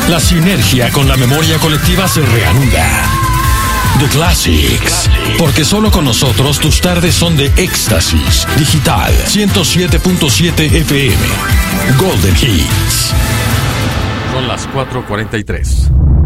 La sinergia con la memoria colectiva se reanuda. The Classics. Porque solo con nosotros tus tardes son de éxtasis. Digital 107.7 FM. Golden Hits. Son las 4:43.